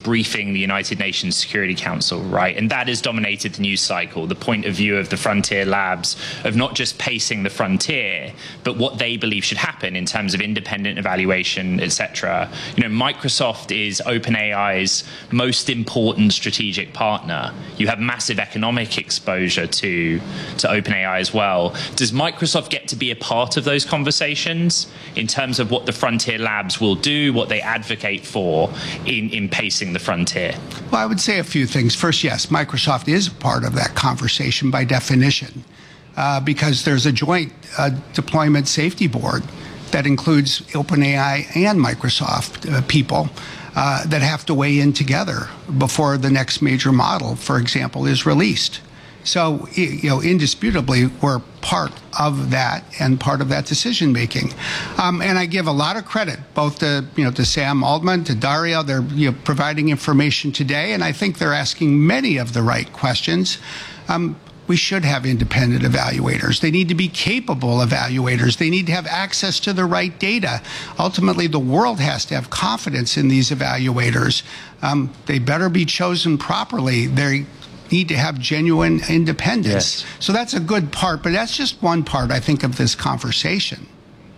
briefing the United Nations Security Council, right? And that has dominated the news cycle, the point of view of the Frontier Labs of not just pacing the frontier, but what they believe should happen in terms of independent evaluation, etc. Microsoft is OpenAI's most important strategic partner. You have massive economic exposure to OpenAI as well. Does Microsoft get to be a part of those conversations in terms of what the Frontier Labs will do, what they advocate for in pacing the frontier? Well, I would say a few things. First, yes, Microsoft is part of that conversation by definition, because there's a joint deployment safety board that includes OpenAI and Microsoft people that have to weigh in together before the next major model, for example, is released. So, indisputably, we're part of that and part of that decision making. And I give a lot of credit both to Sam Altman, to Dario. They're providing information today, and I think they're asking many of the right questions. We should have independent evaluators. They need to be capable evaluators. They need to have access to the right data. Ultimately, the world has to have confidence in these evaluators. They better be chosen properly. They need to have genuine independence. Yes. So that's a good part, but that's just one part, I think, of this conversation.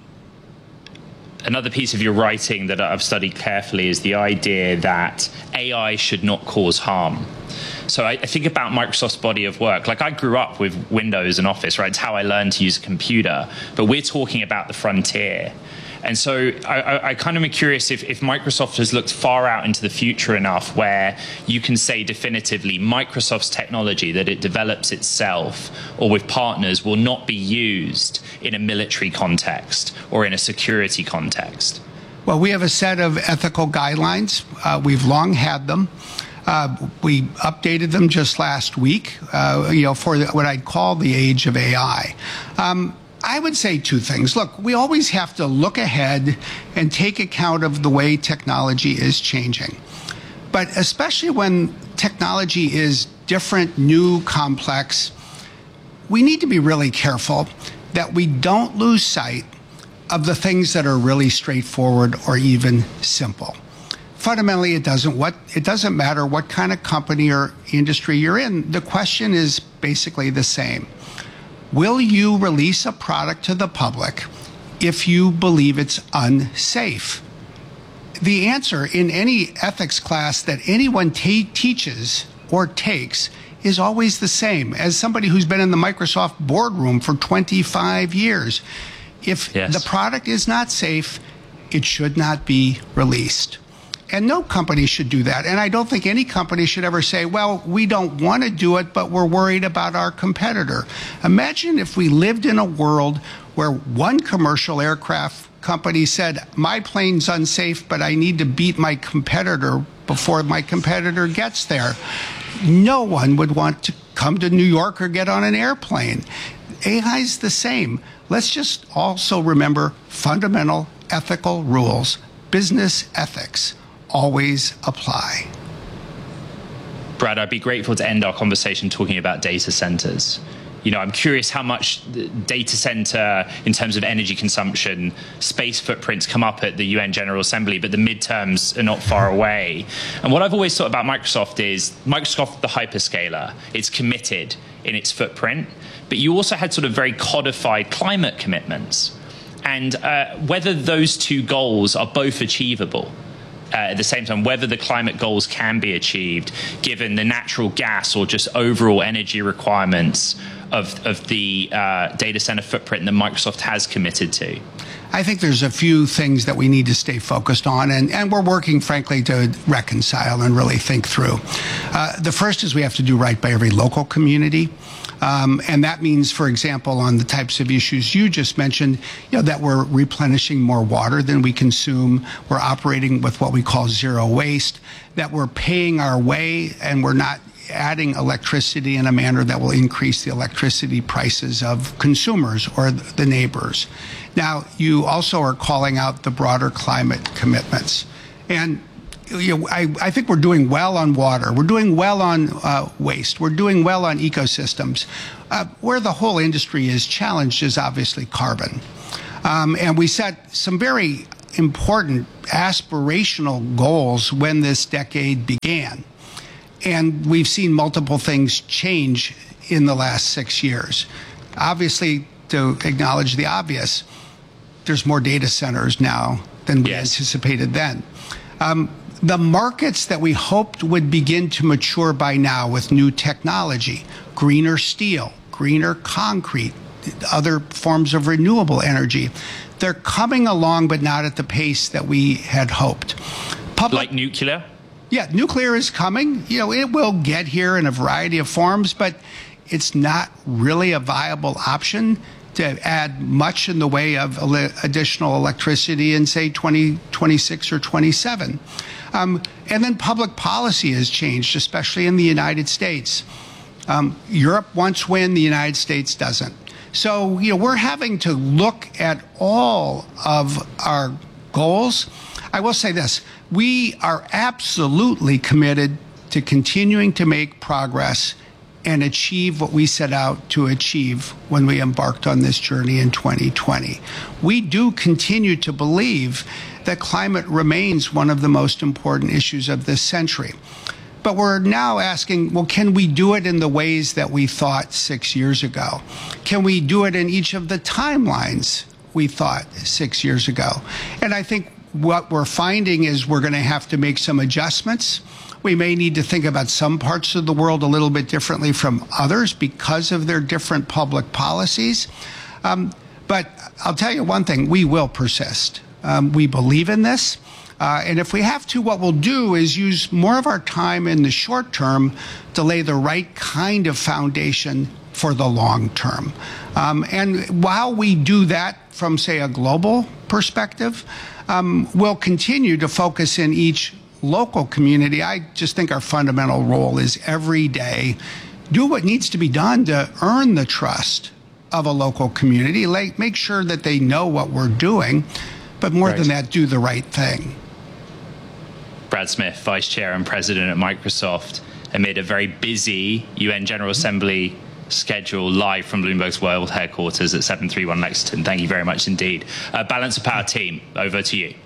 Another piece of your writing that I've studied carefully is the idea that AI should not cause harm. So I think about Microsoft's body of work. Like, I grew up with Windows and Office, right? It's how I learned to use a computer. But we're talking about the frontier. And so I kind of am curious if Microsoft has looked far out into the future enough where you can say definitively Microsoft's technology that it develops itself or with partners will not be used in a military context or in a security context. Well, we have a set of ethical guidelines. We've long had them. We updated them just last week, for what I'd call the age of AI. I would say two things. Look, we always have to look ahead and take account of the way technology is changing. But especially when technology is different, new, complex, we need to be really careful that we don't lose sight of the things that are really straightforward or even simple. Fundamentally, it doesn't matter what kind of company or industry you're in. The question is basically the same. Will you release a product to the public if you believe it's unsafe? The answer in any ethics class that anyone teaches or takes is always the same. As somebody who's been in the Microsoft boardroom for 25 years, if the product is not safe, it should not be released. And no company should do that. And I don't think any company should ever say, well, we don't want to do it, but we're worried about our competitor. Imagine if we lived in a world where one commercial aircraft company said, my plane's unsafe, but I need to beat my competitor before my competitor gets there. No one would want to come to New York or get on an airplane. AI's the same. Let's just also remember fundamental ethical rules, business ethics. Always apply. Brad, I'd be grateful to end our conversation talking about data centers. I'm curious how much the data center, in terms of energy consumption, space footprints come up at the UN General Assembly, but the midterms are not far away. And what I've always thought about Microsoft is Microsoft, the hyperscaler, it's committed in its footprint, but you also had sort of very codified climate commitments. And whether those two goals are both achievable. At the same time, whether the climate goals can be achieved given the natural gas or just overall energy requirements of the data center footprint that Microsoft has committed to? I think there's a few things that we need to stay focused on, and we're working, frankly, to reconcile and really think through. The first is we have to do right by every local community. And that means, for example, on the types of issues you just mentioned, that we're replenishing more water than we consume. We're operating with what we call zero waste, that we're paying our way and we're not adding electricity in a manner that will increase the electricity prices of consumers or the neighbors. Now, you also are calling out the broader climate commitments. And I think we're doing well on water. We're doing well on waste. We're doing well on ecosystems. Where the whole industry is challenged is obviously carbon. And we set some very important aspirational goals when this decade began. And we've seen multiple things change in the last 6 years. Obviously, to acknowledge the obvious, there's more data centers now than we anticipated then. The markets that we hoped would begin to mature by now with new technology, greener steel, greener concrete, other forms of renewable energy, they're coming along, but not at the pace that we had hoped. Like nuclear? Yeah, nuclear is coming. You know, it will get here in a variety of forms, but it's not really a viable option to add much in the way of additional electricity in, say, 2026 or 27. And then public policy has changed, especially in the United States. Europe wants wind, the United States doesn't. So, you know, we're having to look at all of our goals. I will say this, we are absolutely committed to continuing to make progress and achieve what we set out to achieve when we embarked on this journey in 2020. We do continue to believe that climate remains one of the most important issues of this century. But we're now asking, well, can we do it in the ways that we thought 6 years ago? Can we do it in each of the timelines we thought 6 years ago? And I think what we're finding is we're going to have to make some adjustments. We may need to think about some parts of the world a little bit differently from others because of their different public policies. But I'll tell you one thing, we will persist. We believe in this. And if we have to, what we'll do is use more of our time in the short term to lay the right kind of foundation for the long term. And while we do that from, say, a global perspective, we'll continue to focus in each local community. I just think our fundamental role is every day do what needs to be done to earn the trust of a local community, make sure that they know what we're doing, but more than that, do the right thing. Brad Smith, Vice Chair and President at Microsoft, amid a very busy UN General Assembly schedule live from Bloomberg's World Headquarters at 731 Lexington. Thank you very much indeed. Balance of Power team, over to you.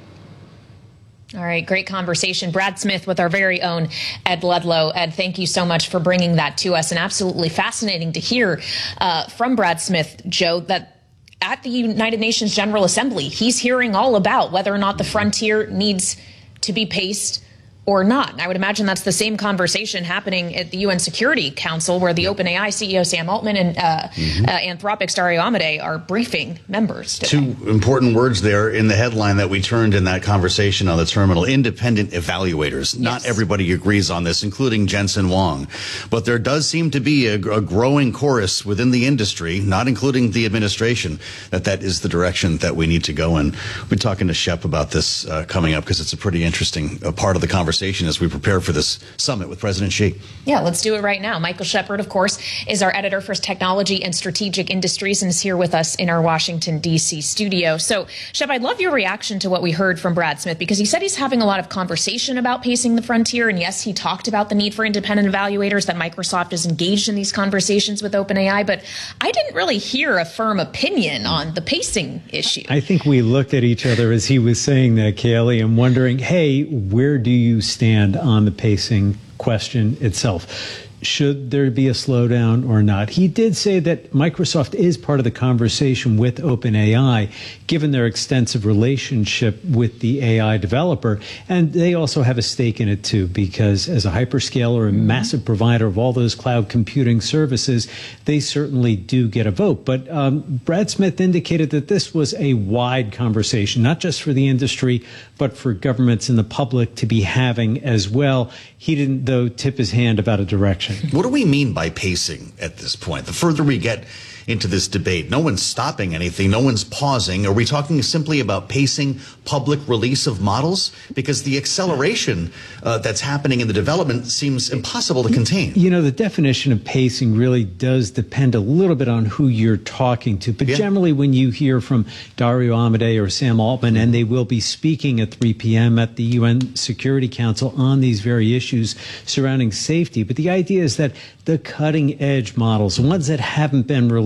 All right, great conversation. Brad Smith with our very own Ed Ludlow. Ed, thank you so much for bringing that to us, and absolutely fascinating to hear from Brad Smith, Joe, that at the United Nations General Assembly, he's hearing all about whether or not the frontier needs to be paced or not. And I would imagine that's the same conversation happening at the UN Security Council, where the OpenAI CEO Sam Altman and Anthropic's Dario Amodei are briefing members today. Two important words there in the headline that we turned in that conversation on the terminal: independent evaluators. Yes. Not everybody agrees on this, including Jensen Huang. But there does seem to be a growing chorus within the industry, not including the administration, that is the direction that we need to go in. We'll be talking to Shep about this coming up, because it's a pretty interesting part of the conversation as we prepare for this summit with President Xi. Yeah, let's do it right now. Michael Shepard, of course, is our editor for Technology and Strategic Industries and is here with us in our Washington, D.C. studio. So, Shep, I'd love your reaction to what we heard from Brad Smith, because he said he's having a lot of conversation about pacing the frontier. And yes, he talked about the need for independent evaluators, that Microsoft is engaged in these conversations with OpenAI. But I didn't really hear a firm opinion on the pacing issue. I think we looked at each other as he was saying that, Kaylee, and wondering, hey, where do you stand on the pacing question itself? Should there be a slowdown or not? He did say that Microsoft is part of the conversation with OpenAI, given their extensive relationship with the AI developer. And they also have a stake in it, too, because as a hyperscaler, a massive provider of all those cloud computing services, they certainly do get a vote. But Brad Smith indicated that this was a wide conversation, not just for the industry, but for governments and the public to be having as well. He didn't, though, tip his hand about a direction. What do we mean by pacing at this point? The further we get into this debate, no one's stopping anything, no one's pausing. Are we talking simply about pacing public release of models? Because the acceleration that's happening in the development seems impossible to contain. You know, the definition of pacing really does depend a little bit on who you're talking to. But generally, when you hear from Dario Amodei or Sam Altman, and they will be speaking at 3 p.m. at the UN Security Council on these very issues surrounding safety. But the idea is that the cutting edge models, the ones that haven't been released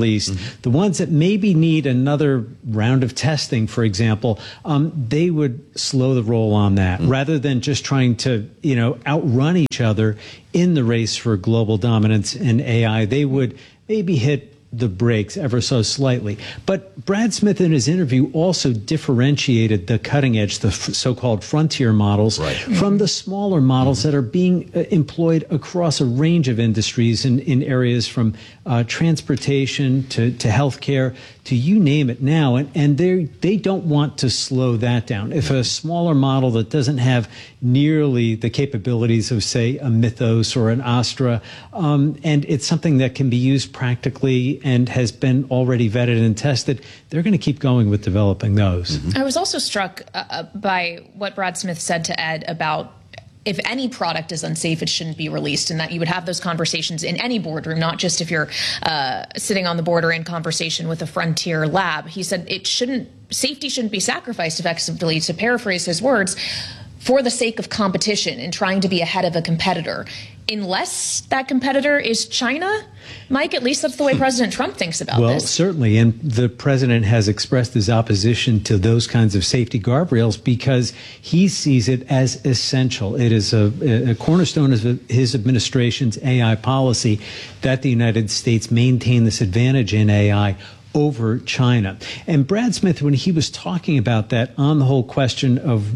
released, the ones that maybe need another round of testing, for example, they would slow the roll on that rather than just trying to, outrun each other in the race for global dominance in AI. They would maybe hit the brakes ever so slightly. But Brad Smith in his interview also differentiated the cutting edge, the so-called frontier models, from the smaller models that are being employed across a range of industries in areas from transportation to healthcare to you name it now. And they don't want to slow that down. If a smaller model that doesn't have nearly the capabilities of, say, a Mythos or an Astra, and it's something that can be used practically and has been already vetted and tested, they're going to keep going with developing those. I was also struck by what Brad Smith said to Ed about if any product is unsafe, it shouldn't be released, and that you would have those conversations in any boardroom, not just if you're sitting on the board or in conversation with a frontier lab. He said safety shouldn't be sacrificed effectively, to paraphrase his words, for the sake of competition and trying to be ahead of a competitor. Unless that competitor is China, Mike, at least that's the way President Trump thinks about this. Well, certainly. And the president has expressed his opposition to those kinds of safety guardrails because he sees it as essential. It is a cornerstone of his administration's AI policy that the United States maintain this advantage in AI over China. And Brad Smith, when he was talking about that on the whole question of,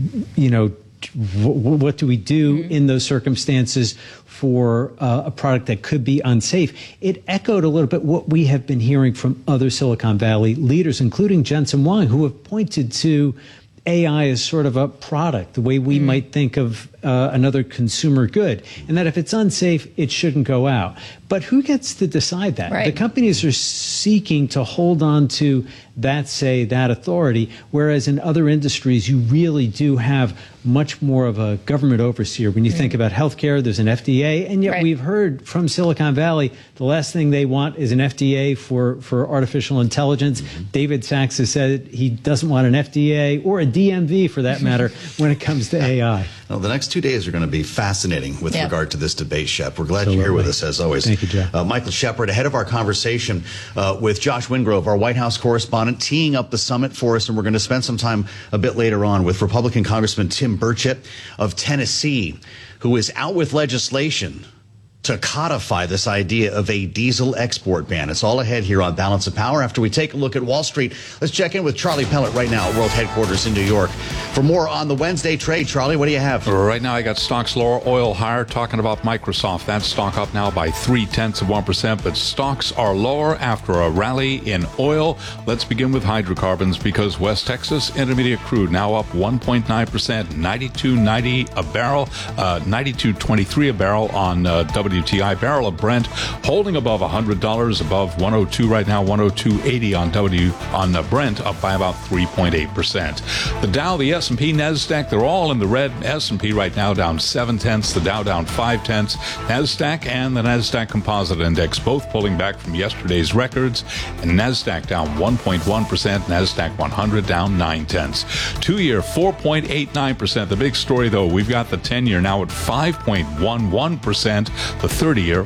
what do we do in those circumstances for a product that could be unsafe, it echoed a little bit what we have been hearing from other Silicon Valley leaders, including Jensen Huang, who have pointed to AI as sort of a product, the way we might think of another consumer good, and that if it's unsafe, it shouldn't go out. But who gets to decide that? Right. The companies are seeking to hold on to that authority, whereas in other industries, you really do have much more of a government overseer. When you think about healthcare, there's an FDA, and yet we've heard from Silicon Valley, the last thing they want is an FDA for artificial intelligence. David Sachs has said he doesn't want an FDA or a DMV, for that matter, when it comes to AI. Well, the next 2 days are going to be fascinating with regard to this debate, Shep. We're glad Absolutely. you're here with us, as always. Thank you, Jeff. Michael Shepard, ahead of our conversation with Josh Wingrove, our White House correspondent, teeing up the summit for us, and we're going to spend some time a bit later on with Republican Congressman Tim Burchett of Tennessee, who is out with legislation to codify this idea of a diesel export ban. It's all ahead here on Balance of Power. After we take a look at Wall Street, let's check in with Charlie Pellet right now at World Headquarters in New York. For more on the Wednesday trade, Charlie, what do you have? Right now, I got stocks lower, oil higher. Talking about Microsoft, that stock up now by 0.3%, but stocks are lower after a rally in oil. Let's begin with hydrocarbons because West Texas Intermediate crude now up 1.9%, 92.90 a barrel, 92.23 a barrel on WTI. Barrel of Brent holding above $100, above 102 right now, 102.80 on Brent, up by about 3.8%. The Dow, the S&P, NASDAQ, they're all in the red. S&P right now down 0.7, the Dow down 0.5, NASDAQ and the NASDAQ Composite Index both pulling back from yesterday's records, and NASDAQ down 1.1%, NASDAQ 100 down 0.9. 2-year 4.89%. The big story though, we've got the 10-year now at 5.11%. The 30-year,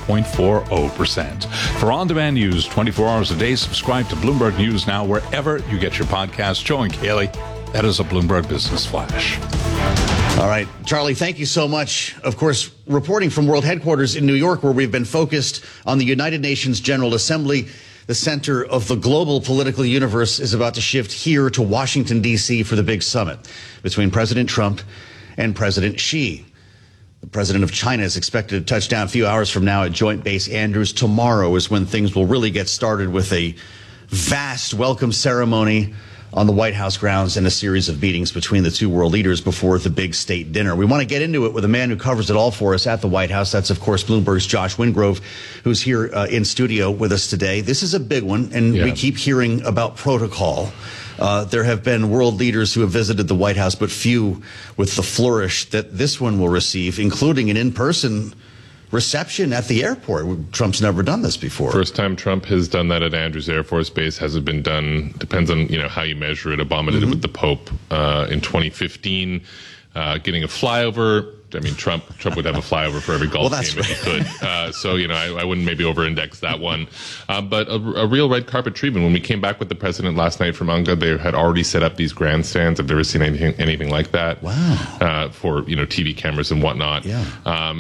5.40%. For on-demand news 24 hours a day, subscribe to Bloomberg News Now wherever you get your podcasts. Joe and Kaylee, that is a Bloomberg Business Flash. All right, Charlie, thank you so much. Of course, reporting from World Headquarters in New York, where we've been focused on the United Nations General Assembly. The center of the global political universe is about to shift here to Washington, D.C. for the big summit between President Trump and President Xi. The president of China is expected to touch down a few hours from now at Joint Base Andrews. Tomorrow is when things will really get started with a vast welcome ceremony on the White House grounds and a series of meetings between the two world leaders before the big state dinner. We want to get into it with a man who covers it all for us at the White House. That's, of course, Bloomberg's Josh Wingrove, who's here in studio with us today. This is a big one, and we keep hearing about protocol. There have been world leaders who have visited the White House, but few with the flourish that this one will receive, including an in-person reception at the airport. Trump's never done this before. First time Trump has done that at Andrews Air Force Base. Hasn't been done. Depends on how you measure it. Obama did it with the Pope in 2015, getting a flyover. I mean, Trump would have a flyover for every golf game if he could. So, I wouldn't maybe over-index that one. But a real red carpet treatment. When we came back with the president last night from UNGA, they had already set up these grandstands. I've never seen anything like that. Wow. For, TV cameras and whatnot. Yeah.